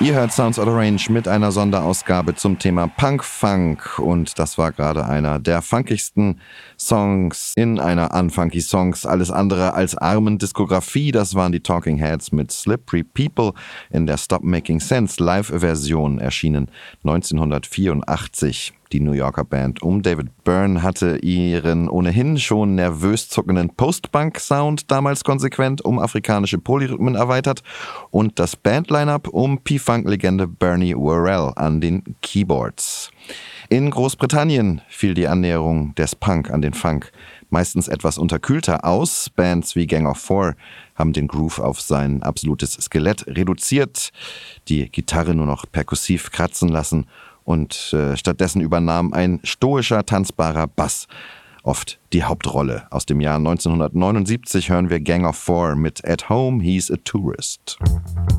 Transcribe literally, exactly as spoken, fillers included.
Ihr hört Sounds Out of Range mit einer Sonderausgabe zum Thema Punk-Funk und das war gerade einer der funkigsten Songs in einer Unfunky Songs, alles andere als armen Diskografie. Das waren die Talking Heads mit Slippery People in der Stop Making Sense Live-Version, erschienen neunzehnhundertvierundachtzig. Die New Yorker Band um David Byrne hatte ihren ohnehin schon nervös zuckenden Post-Punk-Sound damals konsequent um afrikanische Polyrhythmen erweitert und das Band-Line-Up um P-Funk-Legende Bernie Worrell an den Keyboards. In Großbritannien fiel die Annäherung des Punk an den Funk meistens etwas unterkühlter aus. Bands wie Gang of Four haben den Groove auf sein absolutes Skelett reduziert, die Gitarre nur noch perkussiv kratzen lassen und äh, stattdessen übernahm ein stoischer, tanzbarer Bass oft die Hauptrolle. Aus dem Jahr neunzehnhundertneunundsiebzig hören wir Gang of Four mit At Home, He's a Tourist.